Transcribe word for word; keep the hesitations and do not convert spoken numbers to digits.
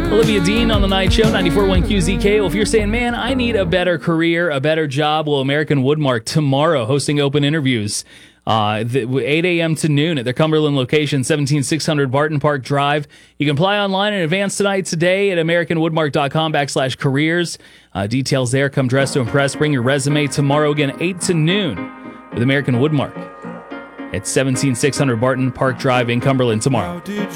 Olivia Dean on The Night Show, ninety-four point one Q Z K. Well, if you're saying, man, I need a better career, a better job, well, American Woodmark tomorrow hosting open interviews. Uh, the, eight a.m. to noon at their Cumberland location, seventeen six hundred Barton Park Drive. You can apply online in advance tonight, today at americanwoodmark.com backslash careers. Uh, details there. Come dressed to impress. Bring your resume tomorrow again, eight to noon with American Woodmark at seventeen six hundred Barton Park Drive in Cumberland tomorrow.